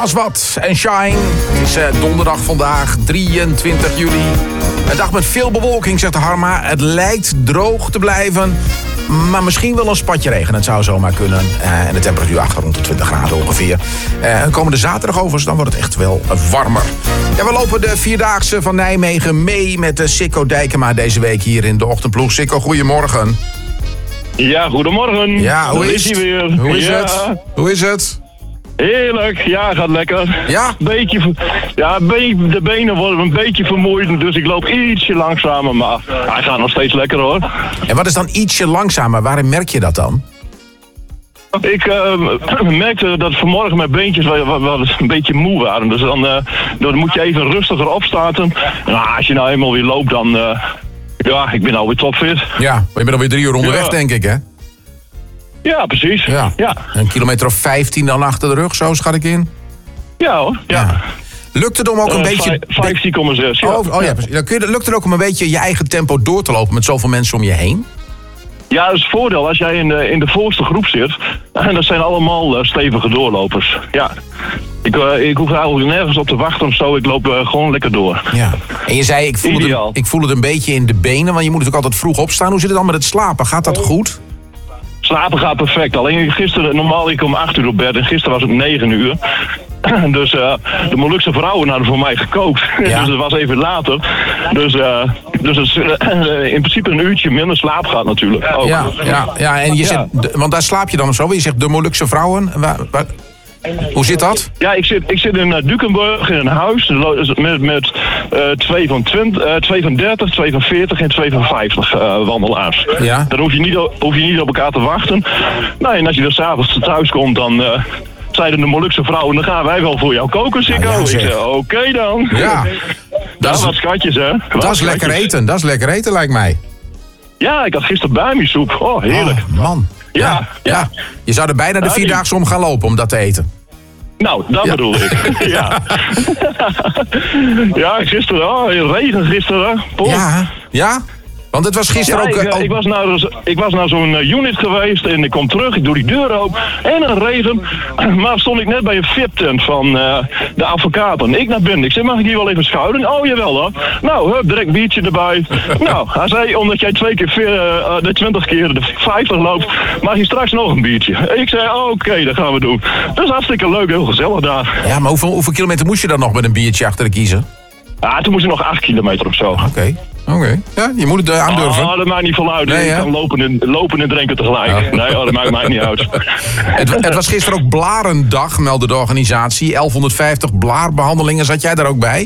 Als wat en Shine. Het is donderdag vandaag, 23 juli. Een dag met veel bewolking, zegt Harma. Het lijkt droog te blijven, maar misschien wel een spatje regen. Het zou zomaar kunnen. En de temperatuur achter rond de 20 graden ongeveer. Komende zaterdag overigens, dan wordt het echt wel warmer. Ja, we lopen de Vierdaagse van Nijmegen mee met Sikko Dijkema deze week hier in de ochtendploeg. Sikko, goedemorgen. Ja, goedemorgen. Ja, hoe is hij het? weer? Hoe is het? Hoe is het? Heerlijk, ja, gaat lekker. Ja? De benen worden een beetje vermoeid, dus ik loop ietsje langzamer, maar hij gaat nog steeds lekker hoor. En wat is dan ietsje langzamer? Waarin merk je dat dan? Ik merkte dat vanmorgen mijn beentjes wel een beetje moe waren, dus dan moet je even rustiger opstarten. Nou, als je nou eenmaal weer loopt, dan, ik ben alweer topfit. Ja, maar je bent alweer 3 uur onderweg, denk ik, hè? Ja, precies. Ja. Een kilometer of 15 dan achter de rug, zo schat ik in? Ja hoor, ja. Lukt het om ook een beetje... 15,6, ja. Ja, precies. Lukt het ook om een beetje je eigen tempo door te lopen met zoveel mensen om je heen? Ja, dat is het voordeel als jij in de voorste groep zit. En dat zijn allemaal stevige doorlopers. Ja. Ik hoef eigenlijk nergens op te wachten of zo. Ik loop gewoon lekker door. Ja. En je zei, ik voel het een beetje in de benen, want je moet natuurlijk altijd vroeg opstaan. Hoe zit het dan met het slapen? Gaat dat goed? Slapen gaat perfect. Alleen gisteren, normaal ik om 8 uur op bed en gisteren was het 9 uur. Dus de Molukse vrouwen hadden voor mij gekookt. Ja. Dus het was even later. Dus het is in principe een uurtje minder slaap gaat natuurlijk. Ook. Ja, en je zit, want daar slaap je dan of zo? Je zegt de Molukse vrouwen. Hoe zit dat? Ja, ik zit in Dukenburg in een huis met 2 van 30, 2 van 40 en 2 van 50 wandelaars. Ja. Dan hoef je niet op elkaar te wachten. Nou, en als je er s'avonds thuis komt, dan zeiden de Molukse vrouwen, dan gaan wij wel voor jou koken, Sikko. Ik zei, oké dan. Ja. Dat wat schatjes, hè. Dat is lekker eten. Dat is lekker eten, lijkt mij. Ja, ik had gisteren bami-soep. Oh, heerlijk. Oh, man. Ja. Je zou er bijna de Vierdaagse om gaan lopen om dat te eten. Nou, dat bedoel ik. Ja, gisteren, regen gisteren. Ja? Want het was gisteren ook... Ik was naar zo'n unit geweest en ik kom terug, ik doe die deur open en een regen. Maar stond ik net bij een VIP-tent van de advocaten. Ik naar binnen, ik zei, mag ik hier wel even schuilen? Oh, jawel hoor. Nou, direct biertje erbij. Nou, hij zei, omdat jij 20 keer de 50 loopt, mag je straks nog een biertje. Ik zei, oké, dat gaan we doen. Dat is hartstikke leuk, heel gezellig daar. Ja, maar hoeveel kilometer moest je dan nog met een biertje achter de kiezen? Ja, toen moest je nog 8 kilometer of zo. Oké. Ja, je moet het aandurven. Oh, dat maakt niet van uit. Nee, ik kan lopen en drinken tegelijk. Ja. Nee, dat maakt mij niet uit. Het was gisteren ook Blarendag, meldde de organisatie. 1150 blaarbehandelingen. Zat jij daar ook bij?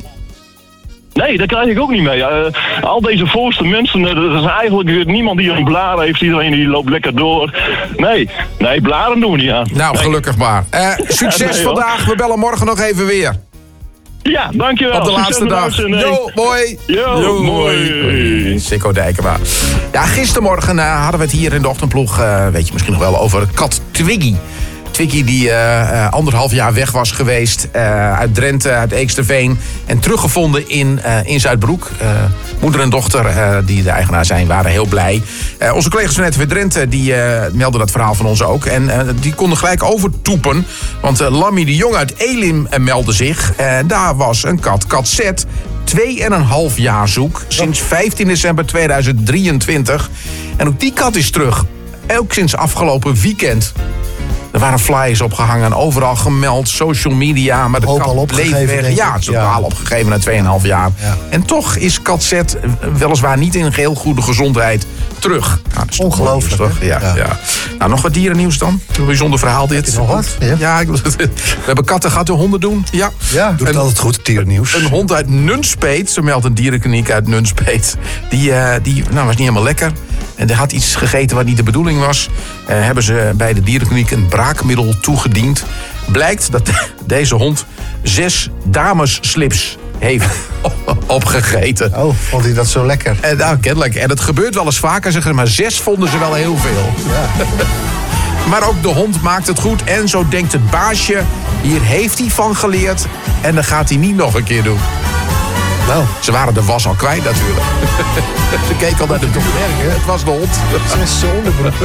Nee, daar krijg ik ook niet mee. Al deze voorste mensen, er is eigenlijk niemand die een blaar heeft. Iedereen die loopt lekker door. Nee, blaren doen we niet aan. Nou, gelukkig maar. Succes vandaag. We bellen morgen nog even weer. Ja, dankjewel. Op de laatste dag. Jo, mooi. Jo, mooi. Sikko Dijkema. Ja, gistermorgen hadden we het hier in de ochtendploeg, weet je misschien nog wel, over kat Twiggy. Twiggy die 1,5 jaar weg was geweest uit Drenthe, uit Eeksterveen. En teruggevonden in Zuidbroek. Moeder en dochter, die de eigenaar zijn, waren heel blij. Onze collega's van RTV Drenthe, die melden dat verhaal van ons ook. En die konden gelijk overtoepen. Want Lammy de Jong uit Elim meldde zich. Daar was een kat Z. 2,5 jaar zoek. Sinds 15 december 2023. En ook die kat is terug. Ook sinds afgelopen weekend. Er waren flyers opgehangen en overal gemeld, social media, maar de kat bleef weg. Ja, het is totaal opgegeven na 2,5 jaar. Ja. En toch is kat Z weliswaar niet in geheel goede gezondheid terug. Nou, ongelooflijk, toch? Ja. Nou, nog wat dierennieuws dan? Een bijzonder verhaal dit. Het is nog wat. We hebben katten gehad, de honden doen. Ja, doet het altijd goed, dierennieuws. Een hond uit Nunspeet, zo meldt een dierenkliniek uit Nunspeet. Die was niet helemaal lekker. En er had iets gegeten wat niet de bedoeling was. Hebben ze bij de dierenkliniek een braakmiddel toegediend. Blijkt dat deze hond 6 damesslips heeft opgegeten. Oh, vond hij dat zo lekker? Nou, kennelijk. En het gebeurt wel eens vaker, zeggen, maar 6 vonden ze wel heel veel. Ja. Maar ook de hond maakt het goed. En zo denkt het baasje, hier heeft hij van geleerd. En dat gaat hij niet nog een keer doen. Nou. Ze waren de was al kwijt natuurlijk. Ze keken al naar de werk, hè? Het was de hond. 6 onderbroeken.